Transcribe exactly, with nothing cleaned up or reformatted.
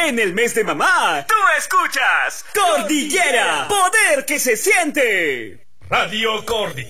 En el mes de mamá, tú escuchas Cordillera, poder que se siente. Radio Cordi.